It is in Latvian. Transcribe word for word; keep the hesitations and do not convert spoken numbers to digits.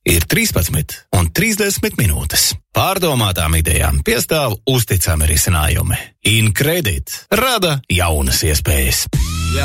ir trīspadsmit un trīsdesmit minūtes. Pārdomātām idejām piestāv uzticami risinājumi. Incredit rada jaunas iespējas.